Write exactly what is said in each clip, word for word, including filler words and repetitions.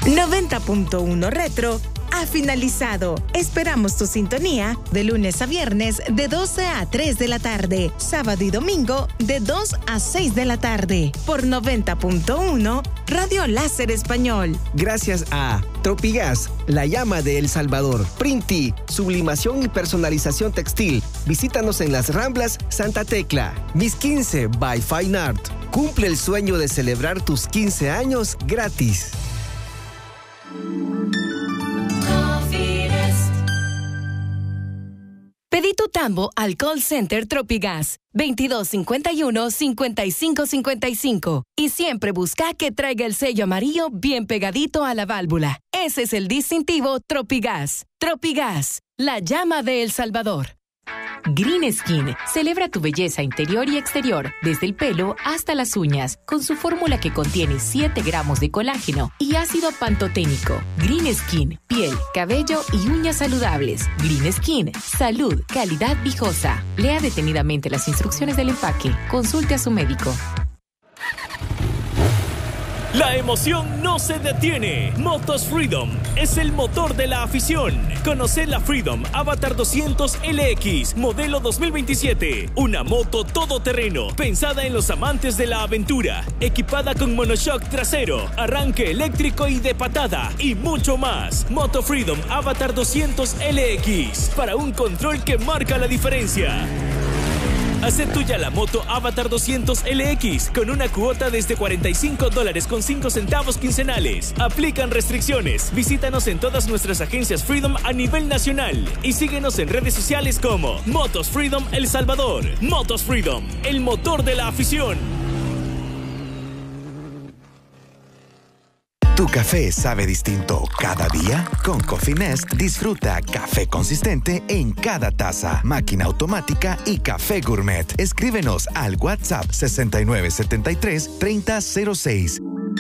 noventa punto uno Retro ha finalizado. Esperamos tu sintonía de lunes a viernes de doce a tres de la tarde, sábado y domingo de dos a seis de la tarde, por noventa punto uno Radio Láser Español. Gracias a Tropigas, la llama de El Salvador, Printi, sublimación y personalización textil. Visítanos en Las Ramblas, Santa Tecla. Mis quince by Fine Art. Cumple el sueño de celebrar tus quince años gratis. Pedí tu tambo al call center Tropigas veintidós cincuenta y uno, cincuenta y cinco cincuenta y cinco y siempre busca que traiga el sello amarillo bien pegadito a la válvula. Ese es el distintivo Tropigas. Tropigas, la llama de El Salvador. Green Skin celebra tu belleza interior y exterior, desde el pelo hasta las uñas, con su fórmula que contiene siete gramos de colágeno y ácido pantoténico. Green Skin, piel, cabello y uñas saludables. Green Skin, salud, calidad viejosa. Lea detenidamente las instrucciones del empaque. Consulte a su médico. La emoción no se detiene. Motos Freedom es el motor de la afición. Conoce la Freedom Avatar doscientos L X, modelo dos mil veintisiete. Una moto todoterreno, pensada en los amantes de la aventura. Equipada con monoshock trasero, arranque eléctrico y de patada, y mucho más. Moto Freedom Avatar doscientos L X, para un control que marca la diferencia. Hace tuya la moto Avatar doscientos L X con una cuota desde cuarenta y cinco dólares con cinco centavos quincenales. Aplican restricciones. Visítanos en todas nuestras agencias Freedom a nivel nacional y síguenos en redes sociales como Motos Freedom El Salvador. Motos Freedom, el motor de la afición. ¿Tu café sabe distinto cada día? Con Coffee Nest disfruta café consistente en cada taza, máquina automática y café gourmet. Escríbenos al WhatsApp sesenta y nueve setenta y tres treinta cero seis.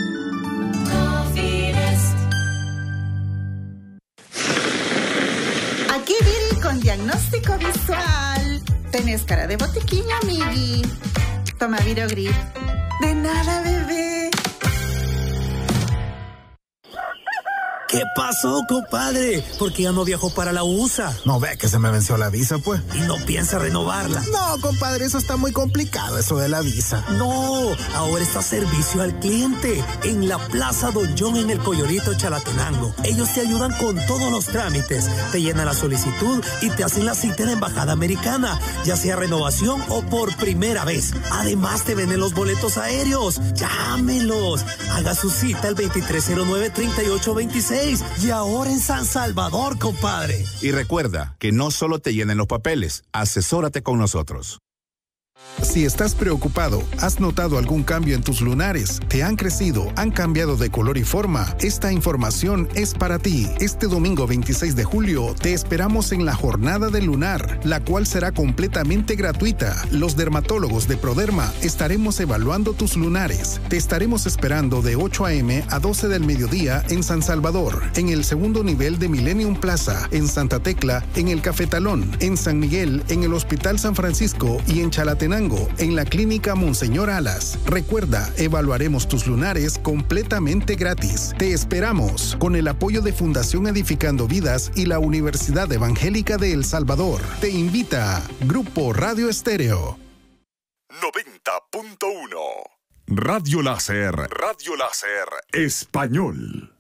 Aquí Viri con diagnóstico visual. Tenés cara de botiquín, amigui. Toma Virogrip. De nada, bebé. ¿Qué pasó, compadre? ¿Por qué ya no viajó para la U S A? No ve que se me venció la visa, pues. ¿Y no piensa renovarla? No, compadre, eso está muy complicado, eso de la visa. No, ahora está servicio al cliente en la Plaza Don John en el Coyorito, Chalatenango. Ellos te ayudan con todos los trámites, te llenan la solicitud y te hacen la cita en la Embajada Americana, ya sea renovación o por primera vez. Además, te venden los boletos aéreos. Llámelos. Haga su cita al veintitrés cero nueve, treinta y ocho veintiséis. Y ahora en San Salvador, compadre. Y recuerda que no solo te llenen los papeles, asesórate con nosotros. Si estás preocupado, has notado algún cambio en tus lunares, te han crecido, han cambiado de color y forma, esta información es para ti. Este domingo veintiséis de julio te esperamos en la Jornada del Lunar, la cual será completamente gratuita. Los dermatólogos de Proderma estaremos evaluando tus lunares. Te estaremos esperando de ocho a eme a doce del mediodía en San Salvador, en el segundo nivel de Millennium Plaza, en Santa Tecla, en el Cafetalón, en San Miguel, en el Hospital San Francisco y en Chalatenango, en la Clínica Monseñor Alas. Recuerda, evaluaremos tus lunares completamente gratis. Te esperamos con el apoyo de Fundación Edificando Vidas y la Universidad Evangélica de El Salvador. Te invita Grupo Radio Estéreo. noventa punto uno Radio Láser. Radio Láser Español.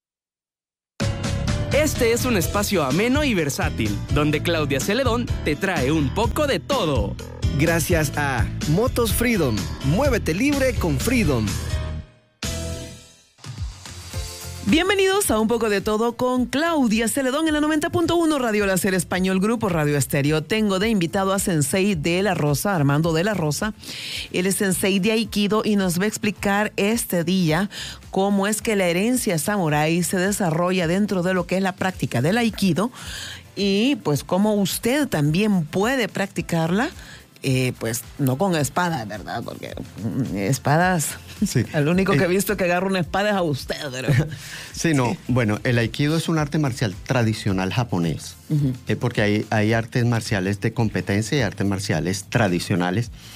Este es un espacio ameno y versátil, donde Claudia Celedón te trae un poco de todo. Gracias a Motos Freedom. Muévete libre con Freedom. Bienvenidos a Un Poco de Todo con Claudia Celedón en la noventa punto uno Radio Láser Español, Grupo Radio Estéreo. Tengo de invitado a Sensei de la Rosa, Armando de la Rosa. Él es Sensei de Aikido y nos va a explicar este día cómo es que la herencia samurái se desarrolla dentro de lo que es la práctica del Aikido y pues cómo usted también puede practicarla. Eh, pues no con espadas, ¿verdad? Porque espadas, sí. El único que eh, he visto que agarra una espada es a usted. Pero... sí, no, sí. Bueno, el Aikido es un arte marcial tradicional japonés, uh-huh. eh, porque hay, hay artes marciales de competencia y artes marciales tradicionales.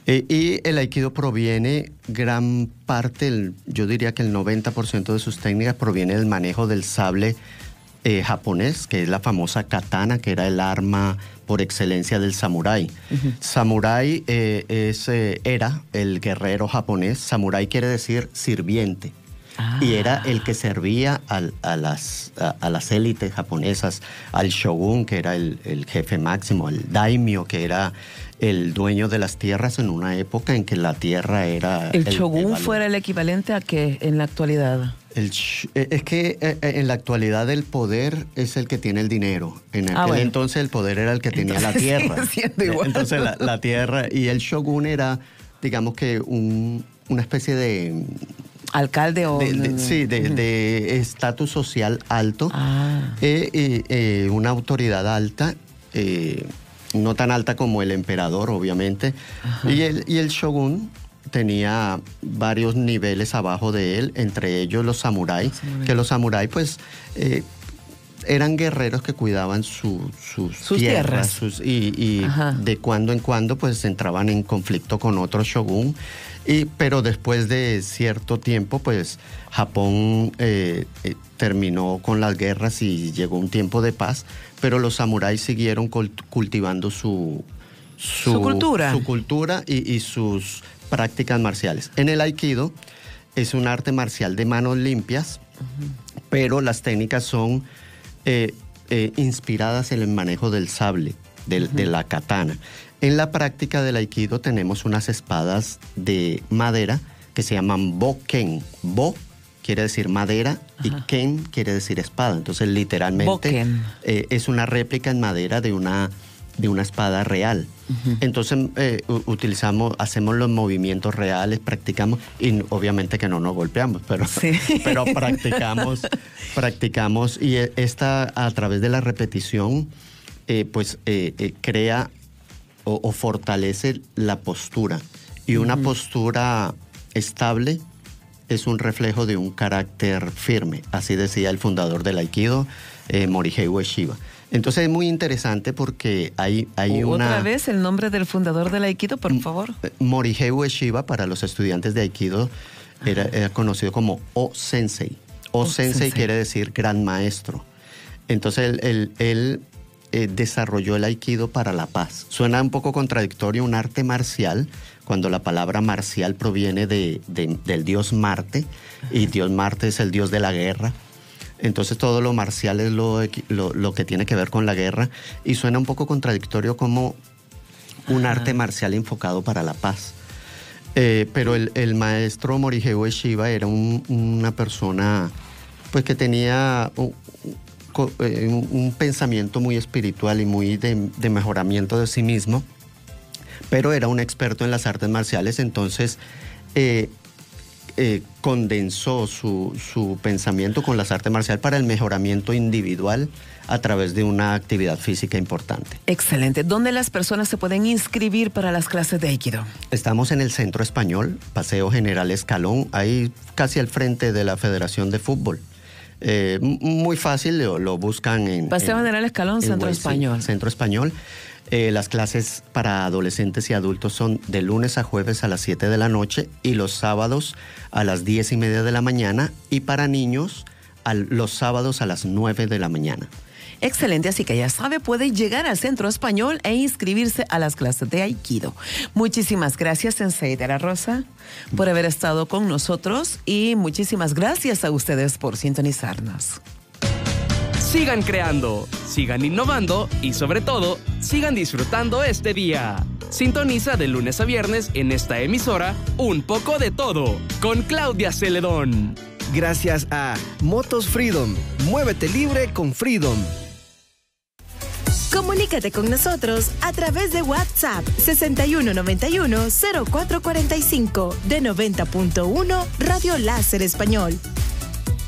Eh, y el aikido proviene, gran parte, el, yo diría que el noventa por ciento de sus técnicas proviene del manejo del sable eh, japonés, que es la famosa katana, que era el arma por excelencia del samurái. Uh-huh. Samurái eh, es, eh, era el guerrero japonés. Samurái quiere decir sirviente. Ah. Y era el que servía al, a, las, a, a las élites japonesas, al shogun, que era el, el jefe máximo, al daimyo, que era el dueño de las tierras en una época en que la tierra era... ¿El, el shogun el fuera el equivalente a qué en la actualidad? El, es que en la actualidad el poder es el que tiene el dinero. En aquel ah, bueno. entonces el poder era el que tenía entonces, la tierra. Igual. Entonces la, la tierra y el shogun era, digamos que un, una especie de... Alcalde o... De, de, sí, de estatus social alto. Ah. Eh, eh, eh, una autoridad alta, eh, no tan alta como el emperador, obviamente. Y el, y el shogun tenía varios niveles abajo de él, entre ellos los samuráis, sí, que los samuráis pues eh, eran guerreros que cuidaban su, sus, sus tierras, tierras. Sus, y, y de cuando en cuando pues entraban en conflicto con otro shogun. Y, pero después de cierto tiempo, pues Japón eh, eh, terminó con las guerras y llegó un tiempo de paz, pero los samuráis siguieron cultivando su, su, su cultura, su cultura y, y sus prácticas marciales. En el aikido es un arte marcial de manos limpias, uh-huh. pero las técnicas son eh, eh, inspiradas en el manejo del sable, del, uh-huh. de la katana. En la práctica del aikido tenemos unas espadas de madera que se llaman bo-ken. Bo quiere decir madera, ajá, y ken quiere decir espada. Entonces, literalmente eh, es una réplica en madera de una, de una espada real. Uh-huh. Entonces, eh, utilizamos, hacemos los movimientos reales, practicamos, y obviamente que no nos golpeamos, pero, sí. pero practicamos, practicamos. Y esta, a través de la repetición, eh, pues eh, eh, crea... O, o fortalece la postura. Y una uh-huh. postura estable es un reflejo de un carácter firme. Así decía el fundador del Aikido, eh, Morihei Ueshiba. Entonces es muy interesante porque hay, hay ¿Otra una... ¿Otra vez el nombre del fundador del Aikido, por favor? Morihei Ueshiba, para los estudiantes de Aikido, era, era conocido como O-Sensei. O-Sensei quiere decir gran maestro. Entonces él... él, él Eh, desarrolló el aikido para la paz. Suena un poco contradictorio un arte marcial cuando la palabra marcial proviene de, de, del dios Marte, y dios Marte es el dios de la guerra. Entonces todo lo marcial es lo, lo, lo que tiene que ver con la guerra, y suena un poco contradictorio como un Ajá. arte marcial enfocado para la paz. Eh, pero el, el maestro Morihei Ueshiba era un, una persona pues que tenía... Un, Un, un pensamiento muy espiritual y muy de, de mejoramiento de sí mismo, pero era un experto en las artes marciales. Entonces eh, eh, condensó su, su pensamiento con las artes marciales para el mejoramiento individual a través de una actividad física importante. Excelente. ¿Dónde las personas se pueden inscribir para las clases de Aikido? Estamos en el Centro Español, Paseo General Escalón, ahí casi al frente de la Federación de Fútbol. Eh, muy fácil, lo, lo buscan en... Paseo en, General Escalón, Centro West, Español. Centro Español. Eh, las clases para adolescentes y adultos son de lunes a jueves a las siete de la noche y los sábados a las diez y media de la mañana, y para niños a los sábados a las nueve de la mañana. Excelente, así que ya sabe, puede llegar al Centro Español e inscribirse a las clases de Aikido. Muchísimas gracias, Sensei de la Rosa, por haber estado con nosotros, y muchísimas gracias a ustedes por sintonizarnos. Sigan creando, sigan innovando y sobre todo, sigan disfrutando este día. Sintoniza de lunes a viernes en esta emisora Un Poco de Todo con Claudia Celedón. Gracias a Motos Freedom. Muévete libre con Freedom. Comunícate con nosotros a través de WhatsApp sesenta y uno noventa y uno cero cuatro cuarenta y cinco de noventa punto uno Radio Láser Español.